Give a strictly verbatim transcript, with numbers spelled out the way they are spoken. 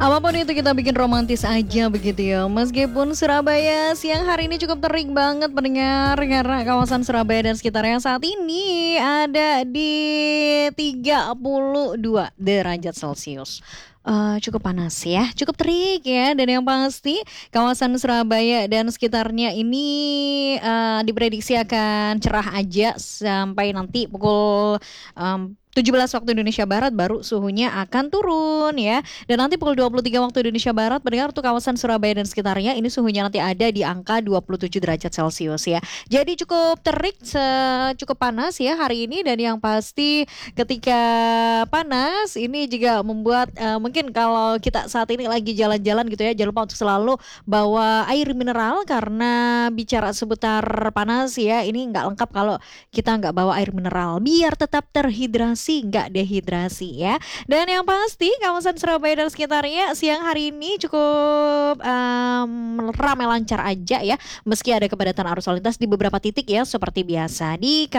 Apapun itu kita bikin romantis aja begitu ya. Meskipun Surabaya siang hari ini cukup terik banget pendengar, karena kawasan Surabaya dan sekitarnya saat ini ada di tiga puluh dua derajat Celcius. Eh, cukup panas ya, cukup terik ya, dan yang pasti kawasan Surabaya dan sekitarnya ini eh, diprediksi akan cerah aja sampai nanti pukul em, tujuh belas waktu Indonesia Barat baru suhunya akan turun ya. Dan nanti pukul dua puluh tiga waktu Indonesia Barat mendengar tuh kawasan Surabaya dan sekitarnya ini suhunya nanti ada di angka dua puluh tujuh derajat Celcius ya. Jadi cukup terik, se- cukup panas ya hari ini, dan yang pasti ketika panas ini juga membuat eh, mungkin kalau kita saat ini lagi jalan-jalan gitu ya, jangan lupa untuk selalu bawa air mineral karena bicara seputar panas ya, ini nggak lengkap kalau kita nggak bawa air mineral biar tetap terhidrasi, nggak dehidrasi ya. Dan yang pasti kawasan Surabaya dan sekitarnya siang hari ini cukup em, ramai lancar aja ya, meski ada kepadatan arus lalu lintas di beberapa titik ya seperti biasa di